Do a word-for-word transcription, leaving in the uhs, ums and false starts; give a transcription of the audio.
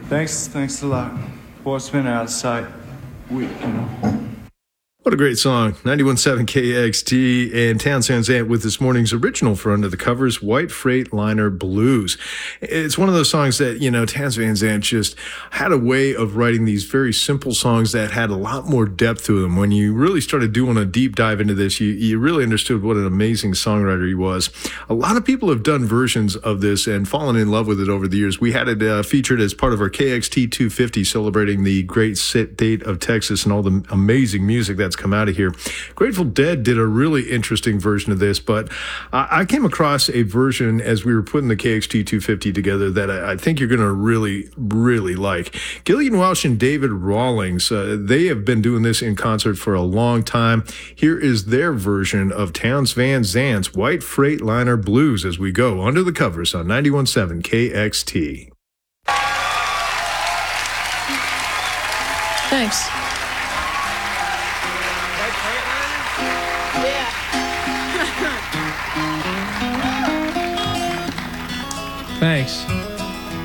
Thanks, thanks a lot. Boss been out of sight. Week, you know. What a great song. ninety-one point seven K X T and Townes Van Zandt with this morning's original for Under the Covers, White Freightliner Blues. It's one of those songs that, you know, Townes Van Zandt just had a way of writing these very simple songs that had a lot more depth to them. When you really started doing a deep dive into this, you, you really understood what an amazing songwriter he was. A lot of people have done versions of this and fallen in love with it over the years. We had it uh, featured as part of our K X T two fifty, celebrating the great state of Texas and all the amazing music that's come out of here. Grateful Dead did a really interesting version of this, but I, I came across a version as we were putting the K X T two fifty together that I, I think you're going to really, really like. Gillian Welch and David Rawlings, uh, they have been doing this in concert for a long time. Here is their version of Townes Van Zandt's White Freightliner Blues as we go Under the Covers on ninety-one point seven K X T. Thanks. Thanks.